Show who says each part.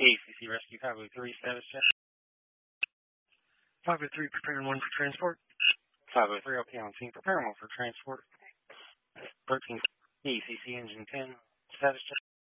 Speaker 1: ACC Rescue 503 status check.
Speaker 2: 503 preparing 1 for transport.
Speaker 1: 503 okay on scene, preparing 1 for transport. 13 ACC engine 10 status check.